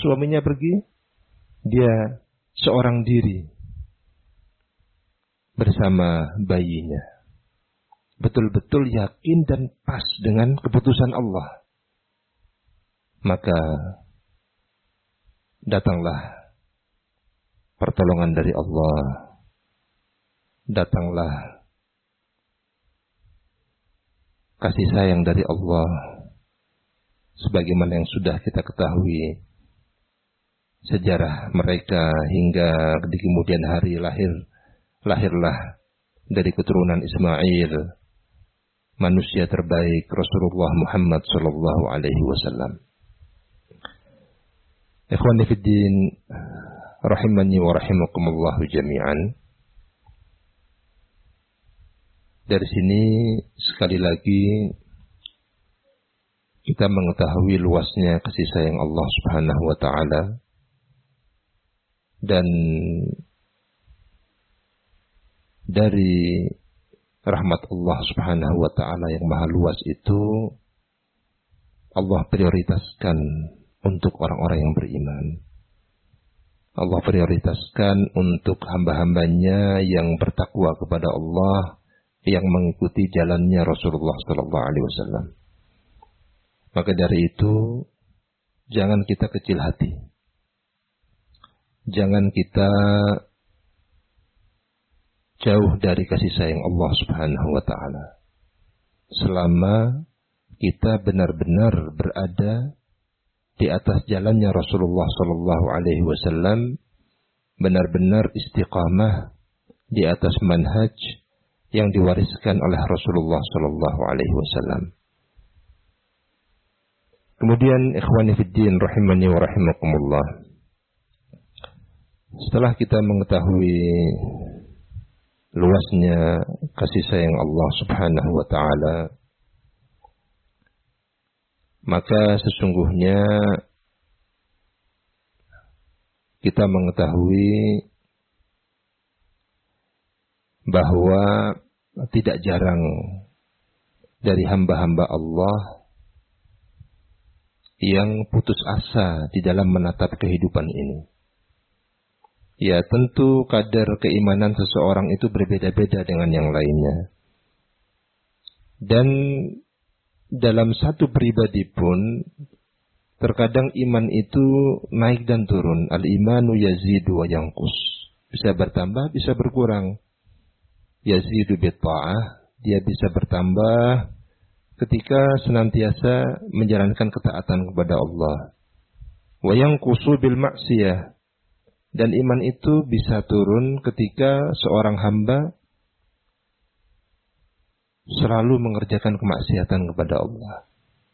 suaminya pergi, dia seorang diri bersama bayinya. Betul-betul yakin dan pas dengan keputusan Allah. Maka datanglah pertolongan dari Allah. Datanglah kasih sayang dari Allah. Sebagaimana yang sudah kita ketahui sejarah mereka hingga di kemudian hari lahirlah dari keturunan Ismail manusia terbaik Rasulullah Muhammad sallallahu alaihi wasallam. Ikhwani fid din rahimani wa rahimakumullah jami'an. Dari sini sekali lagi kita mengetahui luasnya kasih sayang Allah Subhanahu wa taala dan dari rahmat Allah Subhanahu wa taala yang maha luas itu Allah prioritaskan untuk orang-orang yang beriman. Allah prioritaskan untuk hamba-hambanya yang bertakwa kepada Allah, yang mengikuti jalannya Rasulullah sallallahu alaihi wasallam. Maka dari itu jangan kita kecil hati. Jangan kita jauh dari kasih sayang Allah Subhanahu wa taala. Selama kita benar-benar berada di atas jalannya Rasulullah sallallahu alaihi wasallam, benar-benar istiqamah di atas manhaj yang diwariskan oleh Rasulullah sallallahu alaihi wasallam. Kemudian ikhwani fid din rahimani wa rahimakumullah. Setelah kita mengetahui luasnya kasih sayang Allah Subhanahu wa taala, maka sesungguhnya kita mengetahui bahwa tidak jarang dari hamba-hamba Allah yang putus asa di dalam menatap kehidupan ini. Ya, tentu kadar keimanan seseorang itu berbeda-beda dengan yang lainnya. Dan dalam satu pribadi pun terkadang iman itu naik dan turun. Al-imanu yazidu wa yanqus. Bisa bertambah, bisa berkurang. Yazidu bitta'ah, dia bisa bertambah ketika senantiasa menjalankan ketaatan kepada Allah. Wa yanqusu bil ma'siyah, dan iman itu bisa turun ketika seorang hamba selalu mengerjakan kemaksiatan kepada Allah.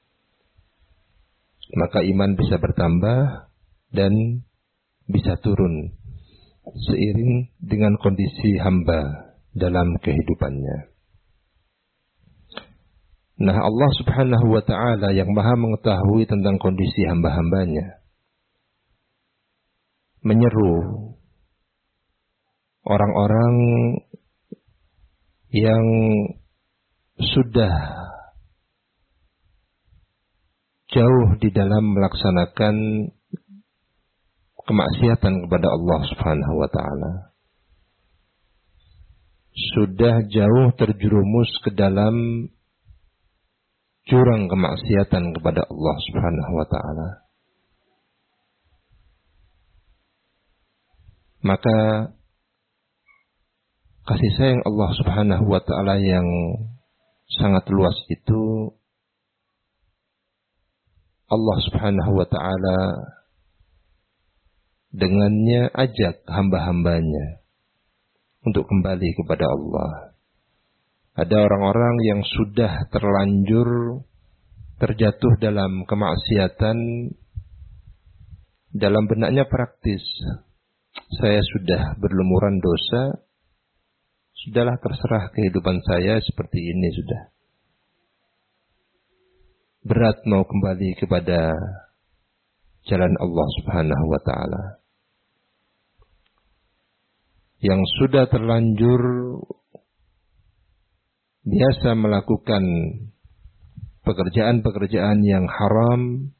Maka iman bisa bertambah dan bisa turun seiring dengan kondisi hamba dalam kehidupannya. Nah, Allah Subhanahu wa taala yang Maha mengetahui tentang kondisi hamba-hambanya menyeru orang-orang yang sudah jauh di dalam melaksanakan kemaksiatan kepada Allah Subhanahu wa taala. Sudah jauh terjerumus ke dalam jurang kemaksiatan kepada Allah Subhanahu wa taala. Maka kasih sayang Allah Subhanahu wa taala yang sangat luas itu Allah Subhanahu wa taala dengannya ajak hamba-hambanya untuk kembali kepada Allah. Ada orang-orang yang sudah terlanjur terjatuh dalam kemaksiatan, dalam benaknya praktis. Saya sudah berlumuran dosa, sudahlah terserah kehidupan saya seperti ini sudah. Berat mau kembali kepada jalan Allah Subhanahu wa taala. Yang sudah terlanjur biasa melakukan pekerjaan-pekerjaan yang haram,